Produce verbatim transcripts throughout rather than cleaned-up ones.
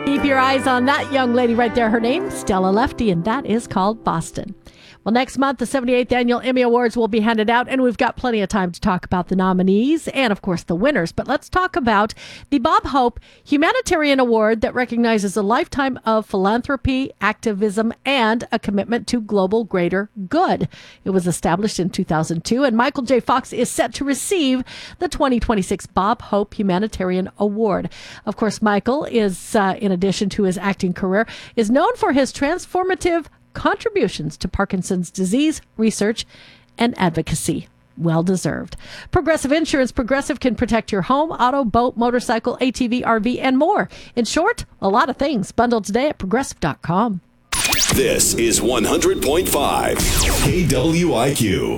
Keep your eyes on that young lady right there. Her name, Stella Lefty, and that is called Boston. Well, next month, the seventy-eighth Annual Emmy Awards will be handed out, and we've got plenty of time to talk about the nominees and, of course, the winners. But let's talk about the Bob Hope Humanitarian Award that recognizes a lifetime of philanthropy, activism, and a commitment to global greater good. It was established in two thousand two, and Michael J. Fox is set to receive the twenty twenty-six Bob Hope Humanitarian Award. Of course, Michael is, uh, in addition to his acting career, is known for his transformative contributions to Parkinson's disease research and advocacy. Well deserved. Progressive Insurance. Progressive can protect your home, auto, boat, motorcycle, A T V, R V, and more. In short, a lot of things. Bundled today at progressive dot com. This is one hundred point five K W I Q.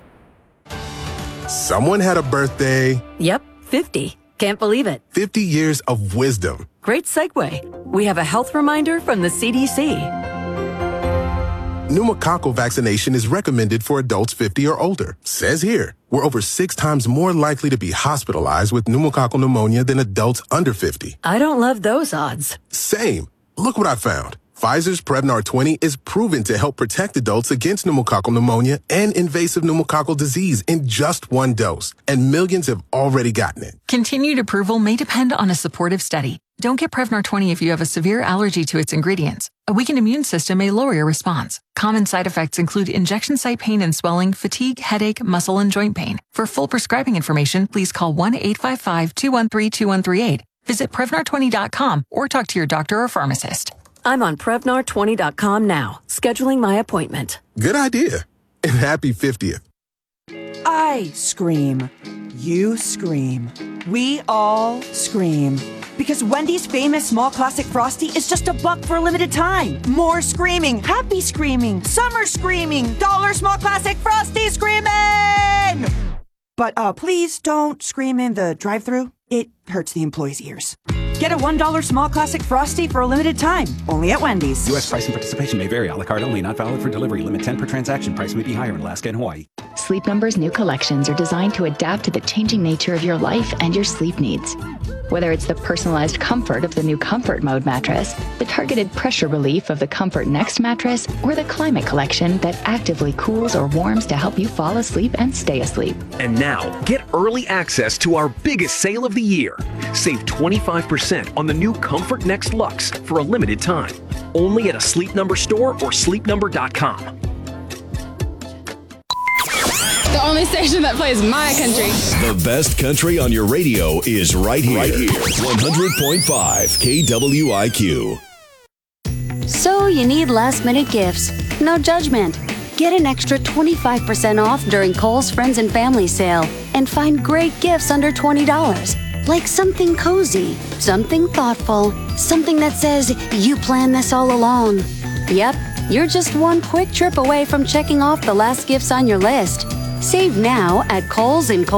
Someone had a birthday. Yep, fifty. Can't believe it. fifty years of wisdom. Great segue. We have a health reminder from the C D C. Pneumococcal vaccination is recommended for adults fifty or older. Says here, we're over six times more likely to be hospitalized with pneumococcal pneumonia than adults under fifty. I don't love those odds. Same. Look what I found. Pfizer's Prevnar twenty is proven to help protect adults against pneumococcal pneumonia and invasive pneumococcal disease in just one dose. And millions have already gotten it. Continued approval may depend on a supportive study. Don't get Prevnar twenty if you have a severe allergy to its ingredients. A weakened immune system may lower your response. Common side effects include injection site pain and swelling, fatigue, headache, muscle, and joint pain. For full prescribing information, please call one eight five five, two one three, two one three eight. Visit Prevnar twenty dot com or talk to your doctor or pharmacist. I'm on Prevnar twenty dot com now, scheduling my appointment. Good idea. And happy fiftieth. I scream. You scream. We all scream. Because Wendy's famous small classic Frosty is just a buck for a limited time. More screaming, happy screaming, summer screaming, dollar small classic Frosty screaming! But uh, please don't scream in the drive-thru. It hurts the employees' ears. Get a one dollar small classic Frosty for a limited time, only at Wendy's. U S price and participation may vary. A la carte only, not valid for delivery. Limit ten per transaction. Price may be higher in Alaska and Hawaii. Sleep Number's new collections are designed to adapt to the changing nature of your life and your sleep needs. Whether it's the personalized comfort of the new Comfort Mode mattress, the targeted pressure relief of the Comfort Next mattress, or the Climate Collection that actively cools or warms to help you fall asleep and stay asleep. And now, get early access to our biggest sale of the year. Save twenty-five percent on the new Comfort Next Luxe for a limited time. Only at a Sleep Number store or sleep number dot com. The only station that plays my country. The best country on your radio is right here. Right here. one hundred point five K W I Q. So you need last-minute gifts. No judgment. Get an extra twenty-five percent off during Kohl's Friends and Family Sale and find great gifts under twenty dollars. Like something cozy, something thoughtful, something that says, you planned this all along. Yep, you're just one quick trip away from checking off the last gifts on your list. Save now at Kohl's and Kohl's.